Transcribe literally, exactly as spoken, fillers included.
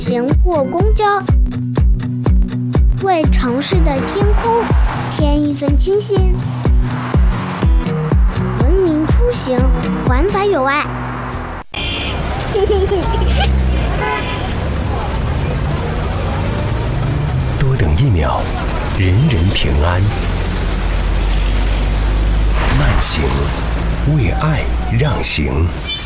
行或公交，为城市的天空添一份清新。文明出行，环法有爱。 多等一秒，人人平安。慢行，为爱让行。